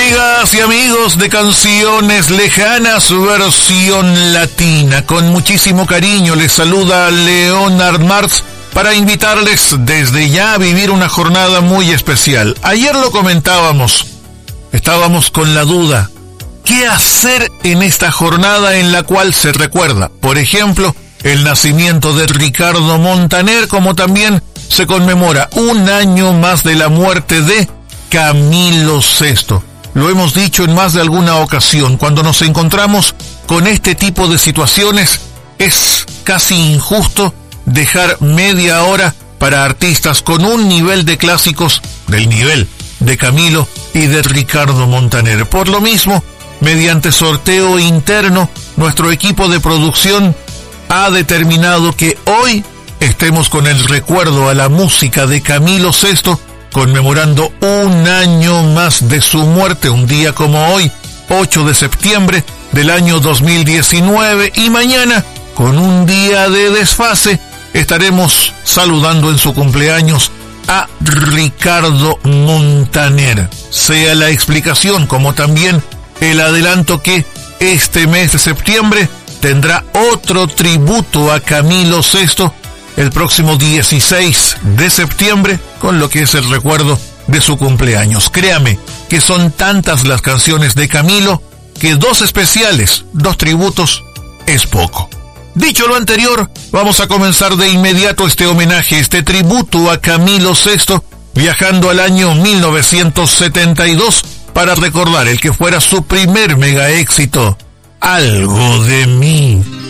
Amigas y amigos de Canciones Lejanas, versión latina, con muchísimo cariño les saluda Leonard Martz para invitarles desde ya a vivir una jornada muy especial. Ayer lo comentábamos, estábamos con la duda, ¿qué hacer en esta jornada en la cual se recuerda, por ejemplo, el nacimiento de Ricardo Montaner, como también se conmemora un año más de la muerte de Camilo VI? Lo hemos dicho en más de alguna ocasión, cuando nos encontramos con este tipo de situaciones, es casi injusto dejar media hora para artistas con un nivel de clásicos del nivel de Camilo y de Ricardo Montaner. Por lo mismo, mediante sorteo interno, nuestro equipo de producción ha determinado que hoy estemos con el recuerdo a la música de Camilo VI, conmemorando un año más de su muerte, un día como hoy, 8 de septiembre del año 2019, y mañana, con un día de desfase, estaremos saludando en su cumpleaños a Ricardo Montaner. Sea la explicación como también el adelanto que este mes de septiembre tendrá otro tributo a Camilo VI el próximo 16 de septiembre, con lo que es el recuerdo de su cumpleaños. Créame que son tantas las canciones de Camilo que dos especiales, dos tributos, es poco. Dicho lo anterior, vamos a comenzar de inmediato este homenaje, este tributo a Camilo VI, viajando al año 1972 para recordar el que fuera su primer mega éxito, Algo de mí.